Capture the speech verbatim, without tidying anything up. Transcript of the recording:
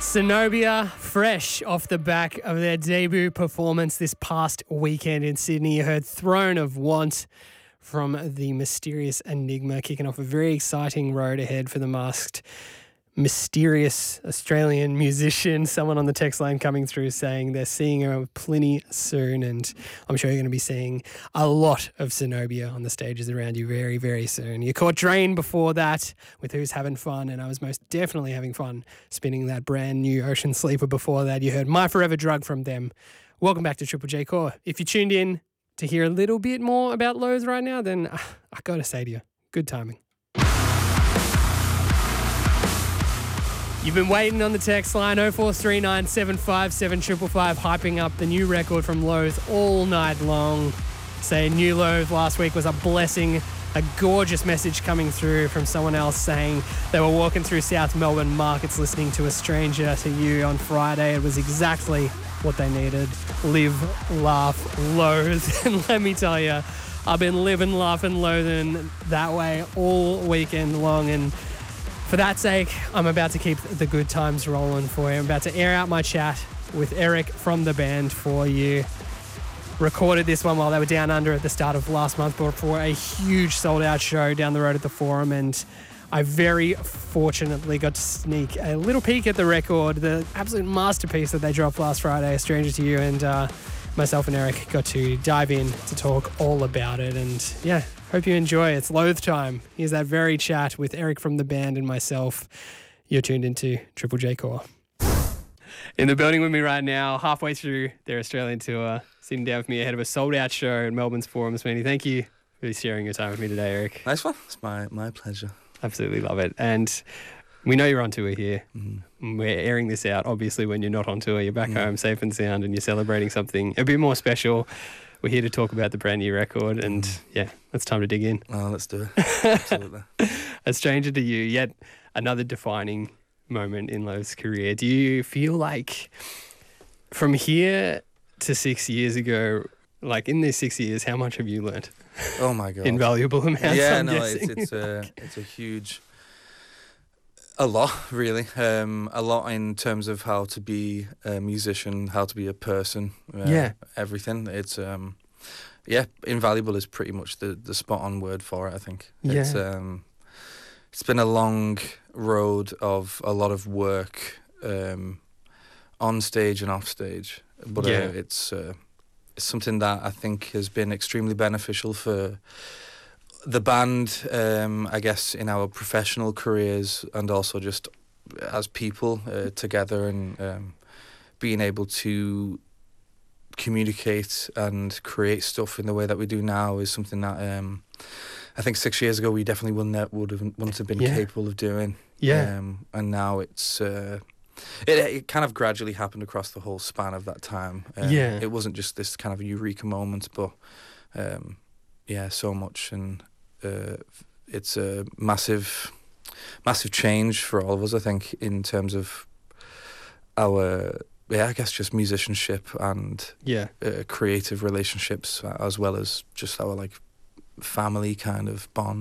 Zenobia, fresh off the back of their debut performance this past weekend in Sydney. You heard Throne of Want from the Mysterious Enigma, kicking off a very exciting road ahead for the masked, mysterious Australian musician. Someone on the text line coming through saying they're seeing her plenty soon, and I'm sure you're going to be seeing a lot of Zenobia on the stages around you very, very soon. You caught Drain before that with Who's Having Fun, and I was most definitely having fun spinning that brand new Ocean Sleeper before that. You heard My Forever Drug from them. Welcome back to Triple J Core. If you tuned in to hear a little bit more about Loathe right now, then uh, I got to say to you, good timing. You've been waiting on the text line oh four three nine, seven five seven, five five five, hyping up the new record from Loathe all night long. Saying new Loathe last week was a blessing. A gorgeous message coming through from someone else saying they were walking through South Melbourne markets listening to A Stranger to You on Friday. It was exactly what they needed. Live, laugh, loathe. And let me tell you, I've been living, laughing, loathing that way all weekend long. And for that sake, I'm about to keep the good times rolling for you. I'm about to air out my chat with Eric from the band for you. Recorded this one while they were down under at the start of last month before a huge sold-out show down the road at the Forum, and I very fortunately got to sneak a little peek at the record, the absolute masterpiece that they dropped last Friday, A Stranger to You, and uh, myself and Eric got to dive in to talk all about it, and yeah, hope you enjoy. It's Loathe time. Here's that very chat with Eric from the band and myself. You're tuned into Triple J Core. In the building with me right now, halfway through their Australian tour, sitting down with me ahead of a sold-out show at Melbourne's Forum. Sweeney, thank you for sharing your time with me today, Eric. Nice one. It's my, my pleasure. Absolutely love it. And we know you're on tour here. Mm. We're airing this out, obviously, when you're not on tour. You're back Mm. home safe and sound and you're celebrating something a bit more special. We're here to talk about the brand new record, and Mm. yeah, it's time to dig in. Oh, let's do it. Absolutely. A Stranger to You, yet another defining moment in Loathe's career. Do you feel like from here to six years ago, like in these six years, how much have you learnt? Oh my God. Invaluable amounts. Yeah, I'm no, guessing. it's it's a it's a huge, a lot really, um, a lot in terms of how to be a musician, how to be a person. Uh, Yeah. everything. It's um, yeah, invaluable is pretty much the the spot on word for it. I think. Yeah. It's um, it's been a long road of a lot of work, um, on stage and off stage, but Yeah. uh, it's. Uh, It's something that I think has been extremely beneficial for the band, um, I guess, in our professional careers and also just as people uh, together, and um, being able to communicate and create stuff in the way that we do now is something that um, I think six years ago we definitely wouldn't have, would have, wouldn't have been Yeah. capable of doing. Yeah. Um, and now it's... Uh, It, it kind of gradually happened across the whole span of that time. Um, Yeah. It wasn't just this kind of eureka moment, but um, yeah, so much. And uh, it's a massive, massive change for all of us, I think, in terms of our, yeah, I guess just musicianship and Yeah. uh, creative relationships, as well as just our like family kind of bond.